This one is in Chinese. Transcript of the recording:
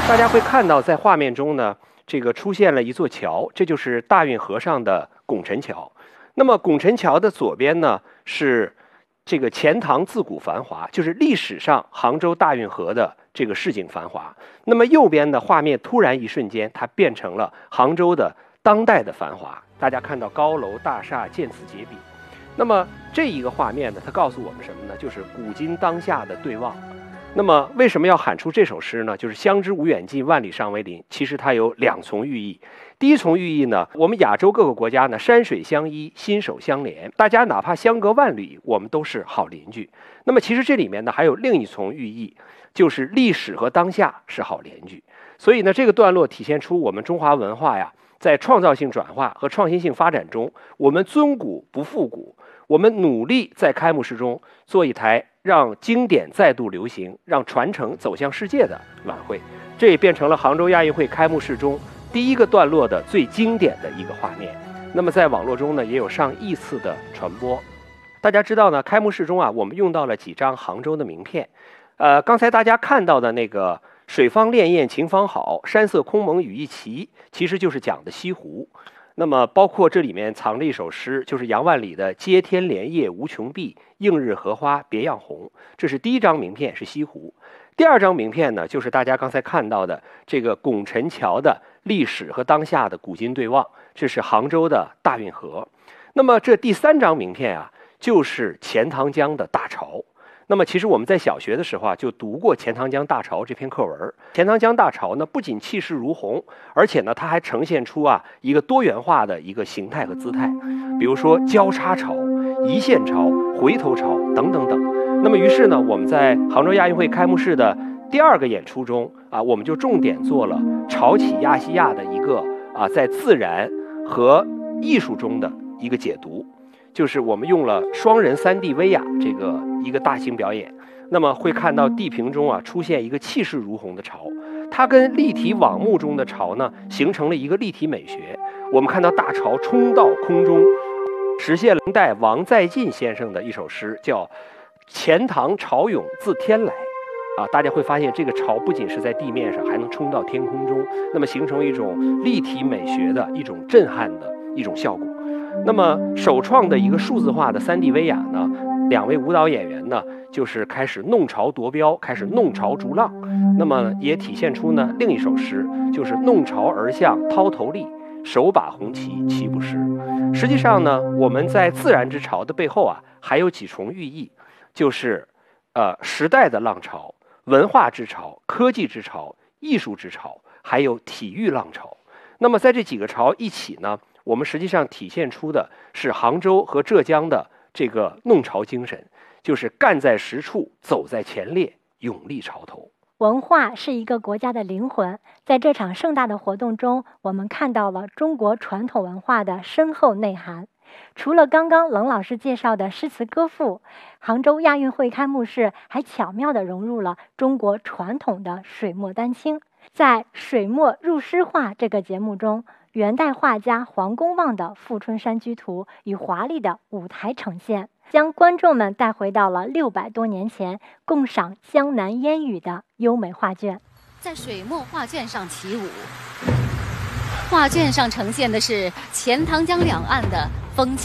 大家会看到，在画面中呢，这个出现了一座桥，这就是大运河上的拱辰桥。那么拱辰桥的左边呢是这个钱塘自古繁华，就是历史上杭州大运河的这个市井繁华。那么右边的画面突然一瞬间，它变成了杭州的当代的繁华。大家看到高楼大厦渐次结笔。那么这一个画面呢，它告诉我们什么呢？就是古今当下的对望。那么为什么要喊出这首诗呢？就是相知无远近，万里尚为邻。其实它有两重寓意。第一重寓意呢，我们亚洲各个国家呢，山水相依，心手相连，大家哪怕相隔万里，我们都是好邻居。那么其实这里面呢，还有另一重寓意，就是历史和当下是好邻居。所以呢，这个段落体现出我们中华文化呀，在创造性转化和创新性发展中，我们尊古不复古，我们努力在开幕式中做一台让经典再度流行、让传承走向世界的晚会。这也变成了杭州亚运会开幕式中第一个段落的最经典的一个画面。那么在网络中呢，也有上亿次的传播。大家知道呢，开幕式中啊，我们用到了几张杭州的名片。刚才大家看到的那个水方潋滟晴方好，山色空蒙雨亦奇，其实就是讲的西湖。那么包括这里面藏着一首诗，就是杨万里的接天莲叶无穷碧，映日荷花别样红。这是第一张名片，是西湖。第二张名片呢，就是大家刚才看到的这个拱辰桥的历史和当下的古今对望，这是杭州的大运河。那么这第三张名片啊，就是钱塘江的大潮。那么其实我们在小学的时候啊，就读过钱塘江大潮这篇课文。钱塘江大潮呢，不仅气势如虹，而且呢，它还呈现出一个多元化的一个形态和姿态，比如说交叉潮、一线潮、回头潮等等等。那么于是呢，我们在杭州亚运会开幕式的第二个演出中我们就重点做了潮起亚细亚的一个在自然和艺术中的一个解读。就是我们用了双人3D 威亚这个一个大型表演，那么会看到地平中出现一个气势如虹的潮，它跟立体网幕中的潮呢形成了一个立体美学。我们看到大潮冲到空中，实现了明代王在晋先生的一首诗，叫钱塘潮涌自天来。大家会发现这个潮不仅是在地面上，还能冲到天空中，那么形成一种立体美学的一种震撼的一种效果。那么首创的一个数字化的3D 威亚呢，两位舞蹈演员呢就是开始弄潮夺标，开始弄潮逐浪。那么也体现出呢另一首诗，就是弄潮而向涛头立，手把红旗旗不湿。实际上呢，我们在自然之潮的背后还有几重寓意，就是时代的浪潮、文化之潮、科技之潮、艺术之潮，还有体育浪潮。那么在这几个潮一起呢，我们实际上体现出的是杭州和浙江的这个弄潮精神，就是干在实处，走在前列，勇立潮头。 文化是一个国家的灵魂，在这场盛大的活动中，我们看到了中国传统文化的深厚内涵。除了刚刚冷老师介绍的诗词歌赋，杭州亚运会开幕式还巧妙地融入了中国传统的水墨丹青。在水墨入诗画这个节目中，元代画家黄公望的《富春山居图》与华丽的舞台呈现，将观众们带回到了600多年前，共赏江南烟雨的优美画卷。 在水墨画卷上起舞，画卷上呈现的是钱塘江两岸的风情。